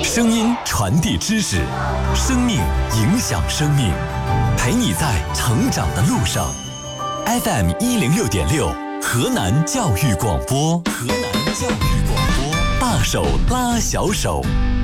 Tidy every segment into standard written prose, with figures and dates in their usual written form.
声音传递知识，生命影响生命，陪你在成长的路上。FM 106.6，河南教育广播，河南教育广播，大手拉小手，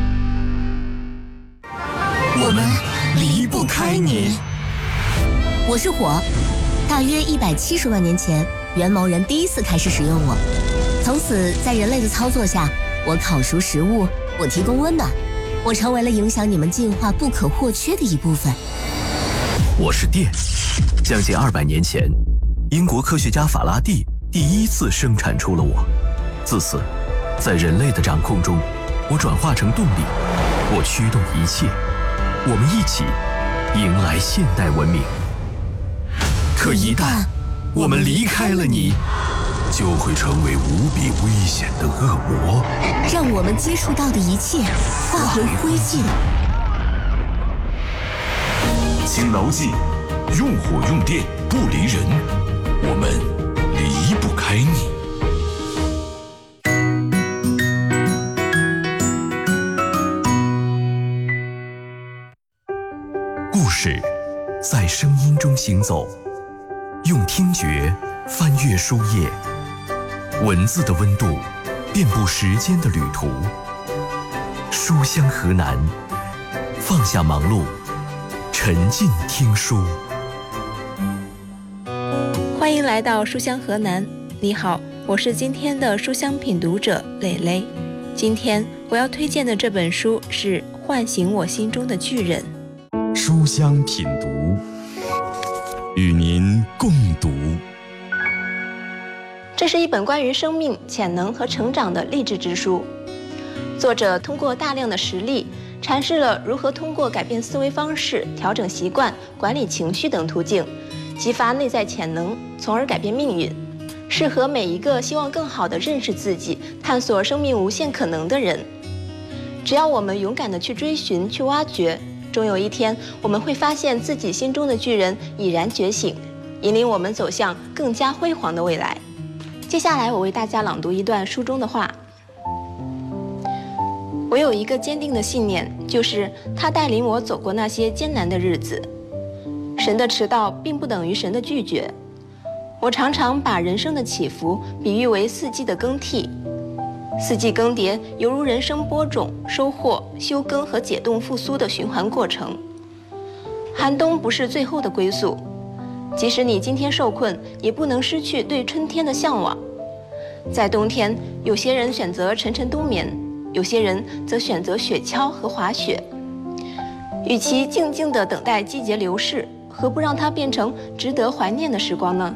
我们离不开你。 我是火，大约170万年前，猿谋人第一次开始使用我，从此在人类的操作下，我烤熟食物，我提供温暖，我成为了影响你们进化不可或缺的一部分。 我是电，将近200年前，英国科学家法拉第第一次生产出了我。自此，在人类的掌控中，我转化成动力，我驱动一切，我们一起迎来现代文明。可一旦我们离开了你，就会成为无比危险的恶魔， 让我们接触到的一切化为灰烬。 请牢记，用火用电不离人，我们离不开你。 故事在声音中行走，用听觉翻阅书页，文字的温度遍布时间的旅途。书香河南，放下忙碌，沉浸听书。 欢迎来到书香河南，你好，我是今天的书香品读者蕾蕾。今天我要推荐的这本书是《唤醒我心中的巨人》。 书香品读，与您共读。 这是一本关于生命、潜能和成长的励志之书。作者通过大量的实例，阐释了如何通过改变思维方式、调整习惯、管理情绪等途径，激发内在潜能，从而改变命运，适合每一个希望更好地认识自己、探索生命无限可能的人。只要我们勇敢地去追寻、去挖掘，终有一天，我们会发现自己心中的巨人已然觉醒，引领我们走向更加辉煌的未来。接下来，我为大家朗读一段书中的话。我有一个坚定的信念，就是他带领我走过那些艰难的日子。神的迟到并不等于神的拒绝。我常常把人生的起伏比喻为四季的更替。四季更迭犹如人生播种、收获、休耕和解冻复苏的循环过程。寒冬不是最后的归宿，即使你今天受困，也不能失去对春天的向往。在冬天，有些人选择沉沉冬眠，有些人则选择雪橇和滑雪。与其静静地等待季节流逝，何不让它变成值得怀念的时光呢？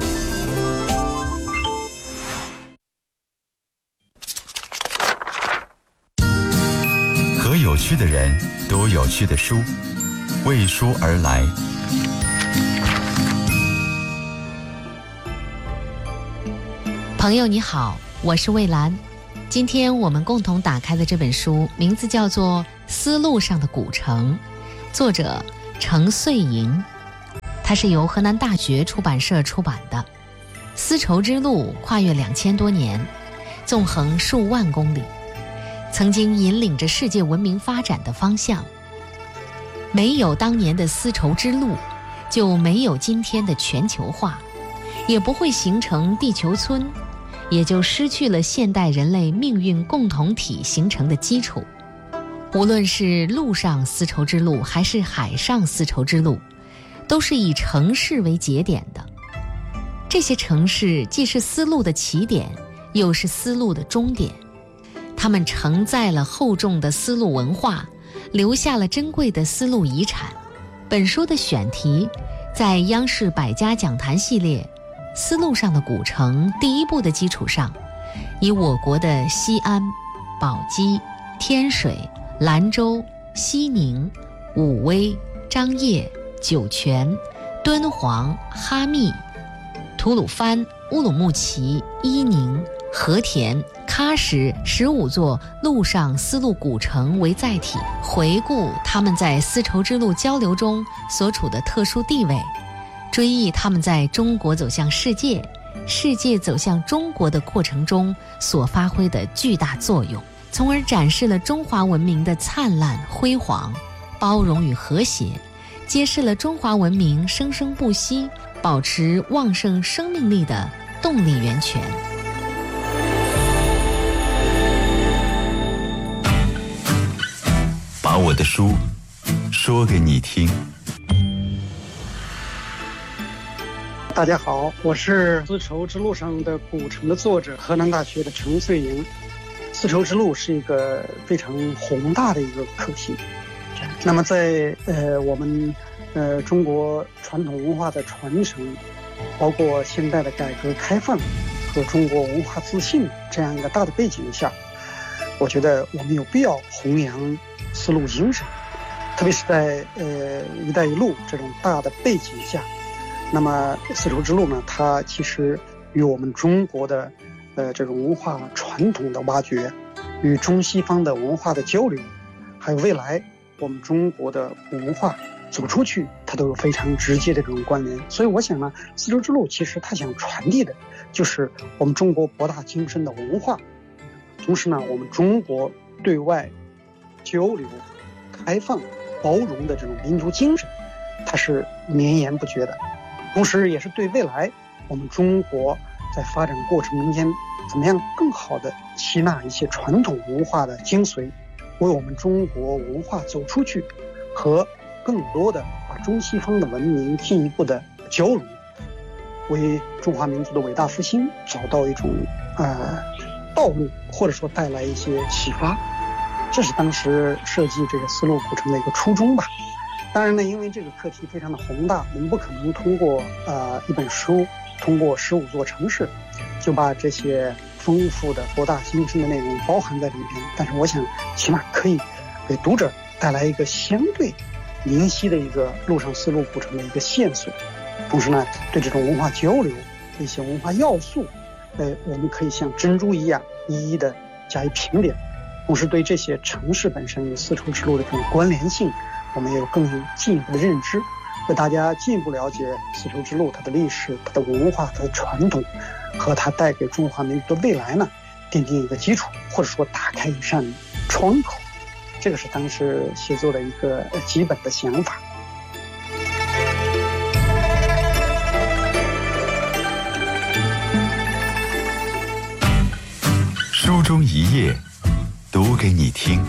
和有趣的人读有趣的书，为书而来。 朋友你好，我是蔚蓝。今天我们共同打开的这本书名字叫做《丝路上的古城》，作者程穗莹，它是由河南大学出版社出版的。丝绸之路跨越2000多年，纵横数万公里，曾经引领着世界文明发展的方向。没有当年的丝绸之路，就没有今天的全球化，也不会形成地球村，也就失去了现代人类命运共同体形成的基础。无论是陆上丝绸之路还是海上丝绸之路，都是以城市为节点的。这些城市既是丝路的起点，又是丝路的终点。它们承载了厚重的丝路文化，留下了珍贵的丝路遗产。本书的选题在央视百家讲坛系列丝路上的古城第一部的基础上，以我国的西安、宝鸡、天水、兰州、西宁、武威、张掖、酒泉、敦煌、哈密、吐鲁番、乌鲁木齐、伊宁、和田、喀什15座陆上丝路古城为载体，回顾他们在丝绸之路交流中所处的特殊地位，追忆他们在中国走向世界、世界走向中国的过程中所发挥的巨大作用。 从而展示了中华文明的灿烂辉煌、包容与和谐，揭示了中华文明生生不息、保持旺盛生命力的动力源泉。 把我的书说给你听。 大家好，我是丝绸之路上的古城的作者，河南大学的程穗莹。丝绸之路是一个非常宏大的一个课题。那么在我们中国传统文化的传承，包括现代的改革开放和中国文化自信这样一个大的背景下，我觉得我们有必要弘扬丝路精神，特别是在一带一路这种大的背景下。那么丝绸之路呢，它其实与我们中国的这种文化传统的挖掘，与中西方的文化的交流，还有未来我们中国的文化走出去，它都有非常直接的这种关联。所以我想呢，丝绸之路其实它想传递的就是我们中国博大精深的文化，同时呢，我们中国对外交流、开放、包容的这种民族精神，它是绵延不绝的。同时也是对未来我们中国在发展过程中间怎么样更好的吸纳一些传统文化的精髓，为我们中国文化走出去和更多的把中西方的文明进一步的交融，为中华民族的伟大复兴找到一种道路，或者说带来一些启发。这是当时设计这个丝路古城的一个初衷吧。当然呢，因为这个课题非常的宏大，我们不可能通过一本书，通过15座城市就把这些丰富的博大精深的内容包含在里边。但是我想起码可以给读者带来一个相对明晰的一个路上丝路古城的一个线索。同时呢，对这种文化交流一些文化要素我们可以像珍珠一样一一的加以评点。同时对这些城市本身与丝绸之路的这种关联性，我们也有更进一步的认知，为大家进一步了解丝绸之路它的历史、它的文化、它的传统和它带给中华民族的未来呢奠定一个基础，或者说打开一扇窗口。这个是当时写作的一个基本的想法。 书中一页，读给你听。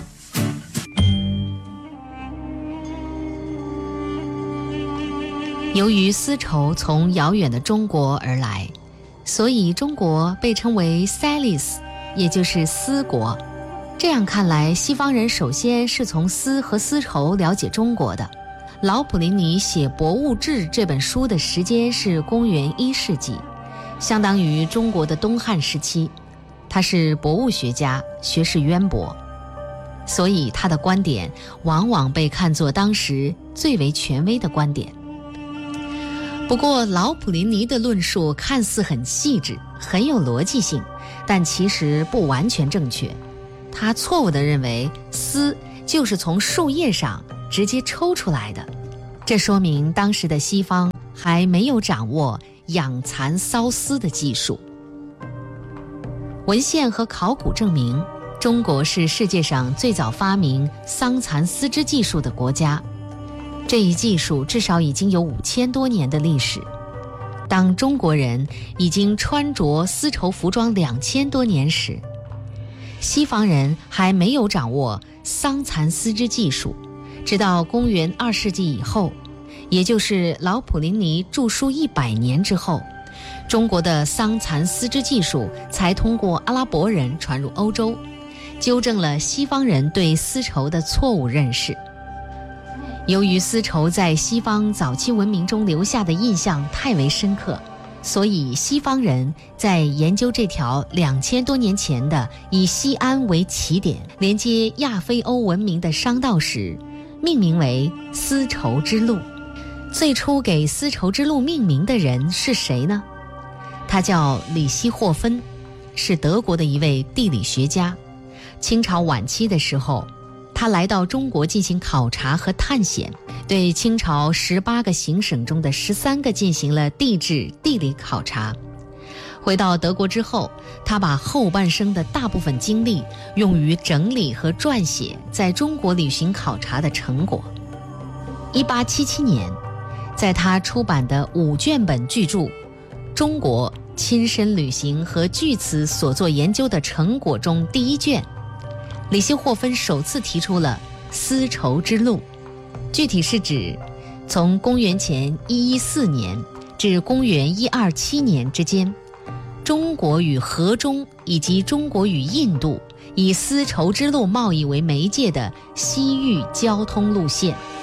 由于丝绸从遥远的中国而来，所以中国被称为 Salis， 也就是丝国。这样看来，西方人首先是从丝和丝绸了解中国的。老普林尼写《博物志》这本书的时间是公元1世纪，相当于中国的东汉时期。他是博物学家，学识渊博，所以他的观点往往被看作当时最为权威的观点。不过老普林尼的论述看似很细致，很有逻辑性，但其实不完全正确。他错误地认为丝就是从树叶上直接抽出来的，这说明当时的西方还没有掌握养蚕缫丝的技术。文献和考古证明，中国是世界上最早发明桑蚕丝织技术的国家。这一技术至少已经有5000多年的历史。当中国人已经穿着丝绸服装2000多年时，西方人还没有掌握桑蚕丝织技术，直到公元2世纪以后，也就是老普林尼著书100年之后，中国的桑蚕丝织技术才通过阿拉伯人传入欧洲，纠正了西方人对丝绸的错误认识。由于丝绸在西方早期文明中留下的印象太为深刻，所以西方人在研究这条2000多年前的以西安为起点连接亚非欧文明的商道时，命名为丝绸之路。最初给丝绸之路命名的人是谁呢？他叫里希霍芬，是德国的一位地理学家。清朝晚期的时候，他来到中国进行考察和探险，对清朝18个行省中的13个进行了地质地理考察。 回到德国之后，他把后半生的大部分精力用于整理和撰写在中国旅行考察的成果。1877年，在他出版的5卷本巨著《中国亲身旅行和据此所做研究的成果》中第1卷，李希霍芬首次提出了丝绸之路，具体是指从公元前114年至公元127年之间，中国与河中以及中国与印度以丝绸之路贸易为媒介的西域交通路线。